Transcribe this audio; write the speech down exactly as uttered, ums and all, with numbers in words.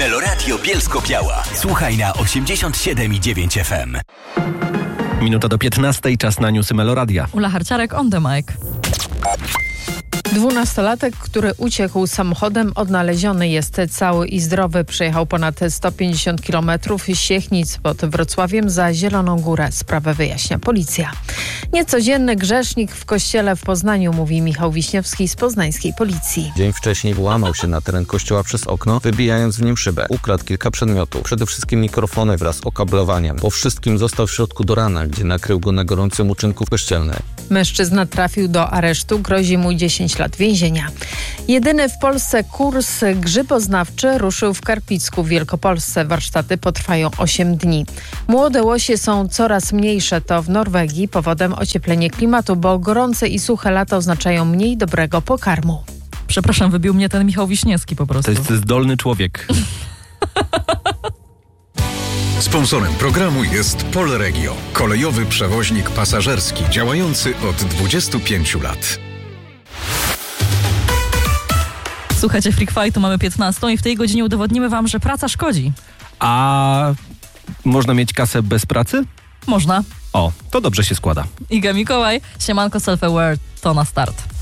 Meloradio Bielsko-Biała. Słuchaj na osiemdziesiąt siedem i dziewięć F M. Minuta do piętnastej, czas na newsy Meloradia. Ula Harciarek on the mic. Dwunastolatek, który uciekł samochodem, odnaleziony jest cały i zdrowy. Przejechał ponad sto pięćdziesiąt kilometrów z Siechnic pod Wrocławiem za Zieloną Górę. Sprawę wyjaśnia policja. Niecodzienny grzesznik w kościele w Poznaniu, mówi Michał Wiśniewski z poznańskiej policji. Dzień wcześniej włamał się na teren kościoła przez okno, wybijając w nim szybę. Ukradł kilka przedmiotów, przede wszystkim mikrofony wraz z okablowaniem. Po wszystkim został w środku do rana, gdzie nakrył go na gorącym uczynku kościelny. Mężczyzna trafił do aresztu, grozi mu dziesięć lat więzienia. Jedyny w Polsce kurs grzyboznawczy ruszył w Karpicku w Wielkopolsce. Warsztaty potrwają osiem dni. Młode łosie są coraz mniejsze. To w Norwegii powodem ocieplenie klimatu, bo gorące i suche lata oznaczają mniej dobrego pokarmu. Przepraszam, wybił mnie ten Michał Wiśniewski po prostu. To jest zdolny człowiek. Sponsorem programu jest Polregio, kolejowy przewoźnik pasażerski działający od dwudziestu pięciu lat. Słuchajcie, Freak Fightu mamy piętnastą i w tej godzinie udowodnimy wam, że praca szkodzi. A można mieć kasę bez pracy? Można. O, to dobrze się składa. Iga Mikołaj, siemanko Self-Aware, to na start.